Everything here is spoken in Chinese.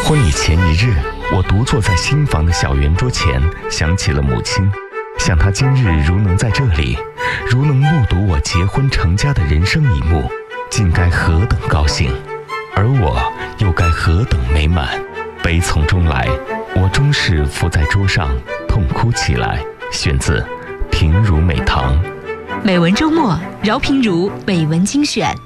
婚礼前一日，我独坐在新房的小圆桌前，想起了母亲，想她今日如能在这里，如能目睹我结婚成家的人生一幕，竟该何等高兴，而我又该何等美满。悲从中来，我终是伏在桌上痛哭起来。选自平如美堂。 美文周末，饶平如美文精选。